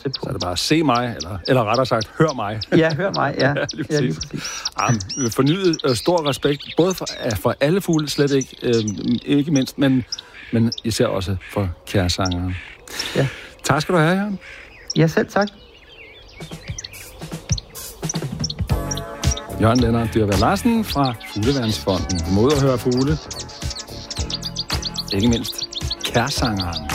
Så er det bare se mig, eller rettere sagt, hør mig. Ja, hør mig, ja. Lige præcis. Fornyet stor respekt, både for alle fugle, slet ikke mindst, men især også for kæresangeren. Ja. Tak skal du have, Jørgen. Ja, selv tak. Jørgen Lennart Dyrvad Larsen fra Fugleværnsfonden. Mod at høre fugle. Ikke mindst kæresangeren.